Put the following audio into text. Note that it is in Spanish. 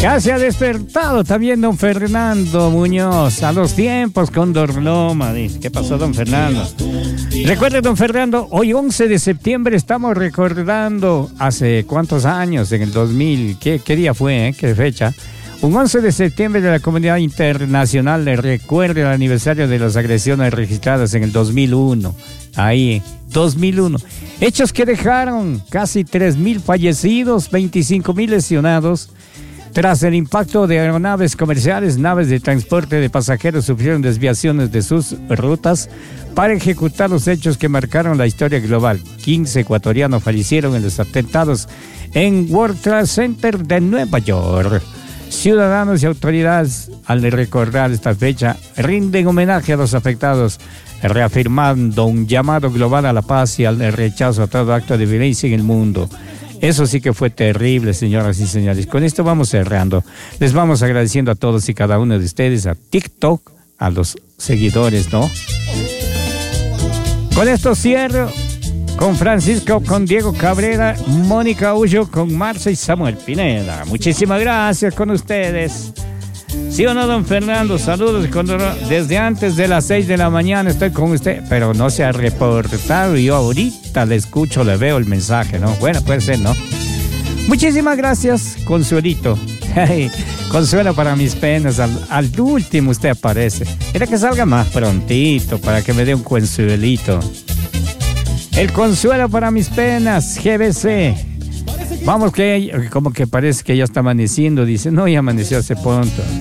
Ya se ha despertado también don Fernando Muñoz, a los tiempos con Dorloma, dice. ¿Qué pasó, don Fernando? Recuerde, don Fernando, hoy 11 de septiembre estamos recordando hace cuántos años, en el 2000, ¿qué día fue, qué fecha? Un 11 de septiembre de la comunidad internacional le recuerda el aniversario de las agresiones registradas en el 2001. Ahí, 2001. Hechos que dejaron casi 3.000 fallecidos, 25.000 lesionados. Tras el impacto de aeronaves comerciales, naves de transporte de pasajeros sufrieron desviaciones de sus rutas para ejecutar los hechos que marcaron la historia global. 15 ecuatorianos fallecieron en los atentados en World Trade Center de Nueva York. Ciudadanos y autoridades, al recordar esta fecha, rinden homenaje a los afectados, reafirmando un llamado global a la paz y al rechazo a todo acto de violencia en el mundo. Eso sí que fue terrible, señoras y señores. Con esto vamos cerrando. Les vamos agradeciendo a todos y cada uno de ustedes, a TikTok, a los seguidores, ¿no? Con esto cierro con Francisco, con Diego Cabrera, Mónica Ullo, con Marcia y Samuel Pineda. Muchísimas gracias con ustedes. ¿Sí o no, don Fernando? Saludos. Desde antes de las 6 de la mañana estoy con usted, pero no se ha reportado. Yo ahorita le escucho, le veo el mensaje, ¿no? Bueno, puede ser, ¿no? Muchísimas gracias, Consuelito. Consuelo para mis penas. Al último usted aparece. Era que salga más prontito para que me dé un consuelito. El consuelo para mis penas, GBC. Vamos, que como que parece que ya está amaneciendo. Dice, no, ya amaneció hace pronto.